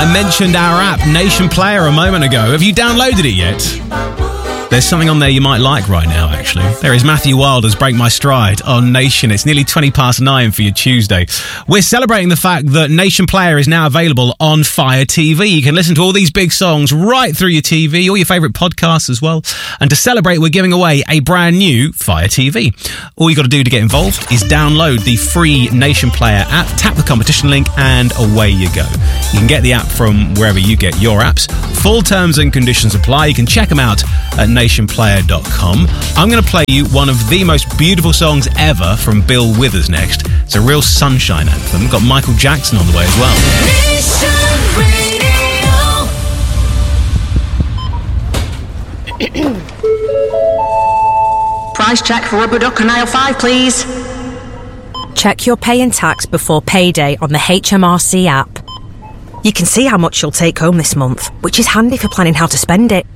I mentioned our app, Nation Player, a moment ago. Have you downloaded it yet? There's something on there you might like right now, actually. There is Matthew Wilder's Break My Stride on Nation. It's nearly 9:20 for your Tuesday. We're celebrating the fact that Nation Player is now available on Fire TV. You can listen to all these big songs right through your TV, all your favourite podcasts as well. And to celebrate, we're giving away a brand new Fire TV. All you got to do to get involved is download the free Nation Player app, tap the competition link, and away you go. You can get the app from wherever you get your apps. Full terms and conditions apply. You can check them out at nationplayer.com. I'm going to play you one of the most beautiful songs ever from Bill Withers next. It's a real sunshine anthem. Got Michael Jackson on the way as well. Price check for rubber duck on aisle 5, please. Check your pay and tax before payday on the HMRC app. You can see how much you'll take home this month, which is handy for planning how to spend it.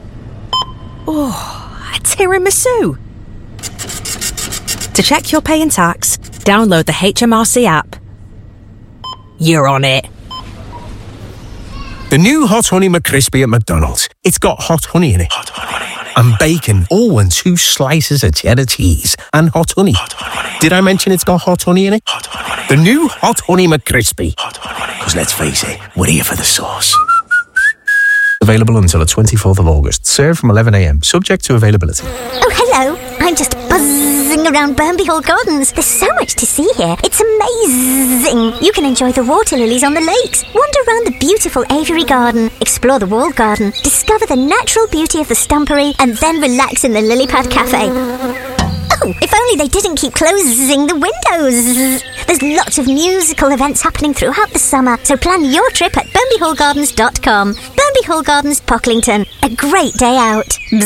Oh, a tiramisu. To check your pay and tax, download the HMRC app. You're on it. The new Hot Honey McCrispy at McDonald's. It's got hot honey in it. Hot honey. And bacon. Oh, and 2 slices of cheddar cheese. And hot honey. Hot honey. Did I mention it's got hot honey in it? Hot honey. The new Hot Honey McCrispy. Hot honey. Because let's face it, we're here for the sauce. Available until the 24th of August. Served from 11 a.m. Subject to availability. Oh, hello. I'm just buzzing around Burnby Hall Gardens. There's so much to see here. It's amazing. You can enjoy the water lilies on the lakes, wander around the beautiful aviary garden, explore the walled garden, discover the natural beauty of the stumpery, and then relax in the lily pad cafe. Oh, if only they didn't keep closing the windows. There's lots of musical events happening throughout the summer, so plan your trip at BurnbyHallGardens.com. Burnby Hall Gardens, Pocklington. A great day out. Bzz.